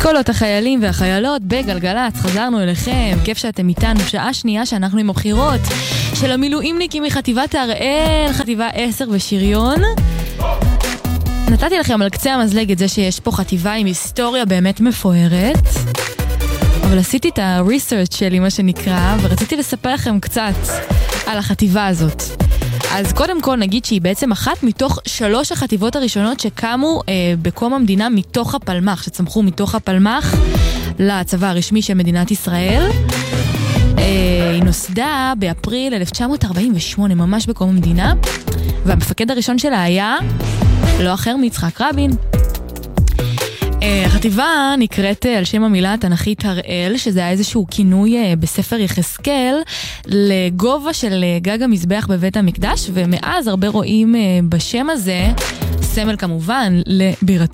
קולות החיילים והחיילות בגלגלץ, חזרנו אליכם, כיף שאתם איתנו, שעה שנייה שאנחנו עם הבחירות של המילואימניקים מחטיבת הראל, חטיבה 10 ושריון. נתתי לכם על קצה המזלג את זה שיש פה חטיבה עם היסטוריה באמת מפוארת, אבל עשיתי את הריסרצ' שלי מה שנקרא, ורציתי לספר לכם קצת על החטיבה הזאת. אז קודם כל נגיד שהיא בעצם אחת מתוך 3 החטיבות הראשונות שקמו בקום המדינה מתוך הפלמ"ח, שצמחו מתוך הפלמ"ח לצבא הרשמי של מדינת ישראל. היא נוסדה באפריל 1948, ממש בקום המדינה, והמפקד הראשון שלה היה לא אחר מיצחק רבין. החטיבה נקראת על שם המילה התנ"כית הראל, שזה היה איזשהו כינוי בספר יחזקאל לגובה של גג המזבח בבית המקדש, ומאז הרבה רואים בשם הזה סמל כמובן לבירתנו